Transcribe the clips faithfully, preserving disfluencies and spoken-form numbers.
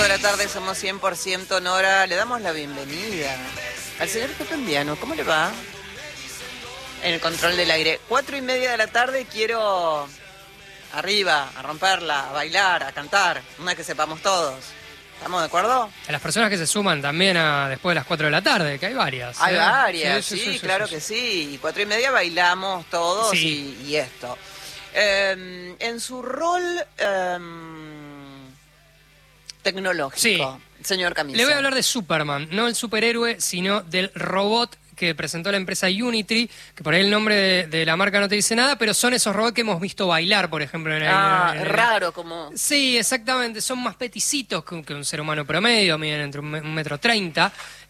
de la tarde, somos cien por ciento Nora. Le damos la bienvenida al señor Pepe Enviano. ¿Cómo le va? En el control del aire. Cuatro y media de la tarde, quiero arriba, a romperla, a bailar, a cantar. Una que sepamos todos. ¿Estamos de acuerdo? A las personas que se suman también a después de las cuatro de la tarde, que hay varias. Hay ¿eh? varias, sí, sí, sí, sí, claro sí, que sí. sí. Y cuatro y media bailamos todos Sí. y, y esto. Eh, en su rol eh, tecnológico, sí. Señor Camisa. Le voy a hablar de Superman, no el superhéroe, sino del robot que presentó la empresa Unitree, que por ahí el nombre de, de la marca no te dice nada, pero son esos robots que hemos visto bailar, por ejemplo. En el, ah, en el, raro como... Sí, exactamente, son más peticitos que un, que un ser humano promedio, miden entre un, un metro treinta.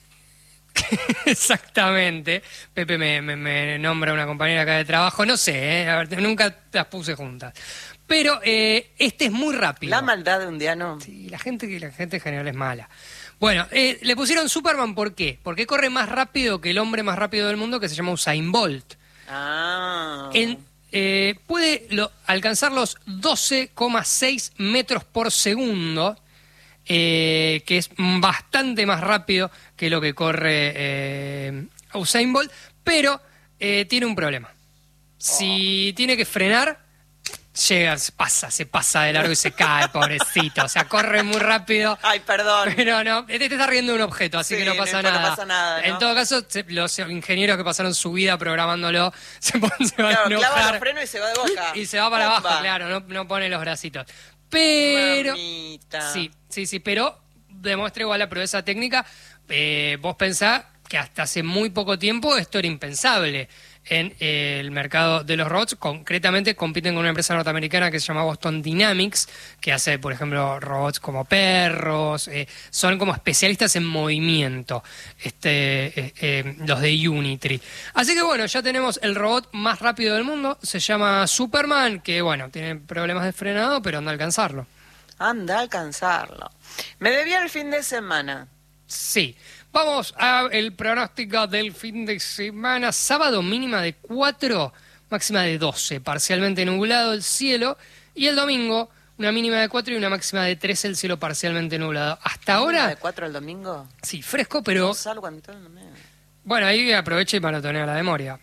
Exactamente. Pepe me, me, me nombra una compañera acá de trabajo, no sé, ¿eh? A ver, nunca las puse juntas. Pero eh, este es muy rápido. La maldad de un diano. Sí, la gente, la gente en general es mala. Bueno, eh, le pusieron Superman, ¿por qué? Porque corre más rápido que el hombre más rápido del mundo, que se llama Usain Bolt. Ah. En, eh, puede lo, alcanzar los doce coma seis metros por segundo, eh, que es bastante más rápido que lo que corre eh, Usain Bolt, pero eh, tiene un problema. Si oh. tiene que frenar, llega, se pasa, se pasa de largo y se cae, pobrecito. O sea, corre muy rápido. Ay, perdón. Pero no, te, te está riendo de un objeto, así sí, que no pasa no, nada. No pasa nada, ¿no? En todo caso, se, los ingenieros que pasaron su vida programándolo se, pon, se van claro, a enojar. clava los frenos y se va de boca. Y se va para Bomba. abajo, claro, no, no pone los bracitos. Pero... Mamita. Sí, sí, sí, pero demuestra igual la proeza técnica. Eh, vos pensás que hasta hace muy poco tiempo esto era impensable en eh, el mercado de los robots. Concretamente compiten con una empresa norteamericana que se llama Boston Dynamics, que hace, por ejemplo, robots como perros, eh, son como especialistas en movimiento, este, eh, eh, los de Unitree. Así que bueno, ya tenemos el robot más rápido del mundo, se llama Superman, que bueno, tiene problemas de frenado, pero anda a alcanzarlo. Anda a alcanzarlo. Me debía el fin de semana. Sí. Vamos al pronóstico del fin de semana. Sábado mínima de cuatro, máxima de doce. Parcialmente nublado el cielo. Y el domingo una mínima de cuatro y una máxima de tres, el cielo parcialmente nublado. Hasta ahora... ¿Mínima de cuatro el domingo? Sí, fresco, pero... No salgo entonces, no. Bueno, ahí aproveche y maratonea la memoria.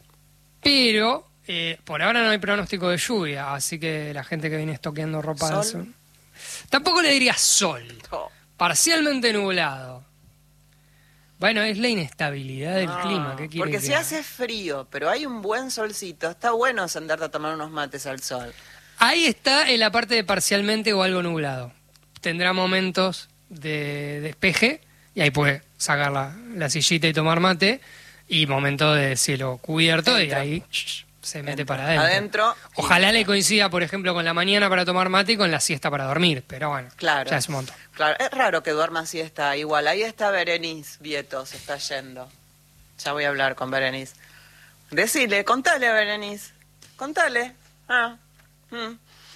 Pero eh, por ahora no hay pronóstico de lluvia, así que la gente que viene estoqueando ropa... ¿Sol? De sol... Tampoco le diría sol. Oh. Parcialmente nublado. Bueno, es la inestabilidad del no, clima. ¿Qué quiere porque que si haga? hace frío, pero hay un buen solcito, está bueno sentarte a tomar unos mates al sol. Ahí está en la parte de parcialmente o algo nublado. Tendrá momentos de despeje y ahí puede sacar la, la sillita y tomar mate, y momentos de cielo cubierto. Entra. Y ahí shh, se mete Entra. para adentro. adentro Ojalá y... le coincida, por ejemplo, con la mañana para tomar mate y con la siesta para dormir, pero bueno, claro. ya es un montón. Claro, es raro que duerma siesta igual. Ahí está Berenice Vieto, se está yendo. Ya voy a hablar con Berenice. Decile, contale a Berenice. Contale. Ah. Mm.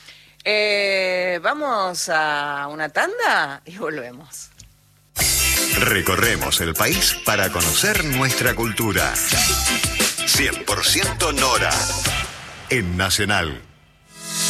Eh, vamos a una tanda y volvemos. Recorremos el país para conocer nuestra cultura. cien por ciento Nora en Nacional.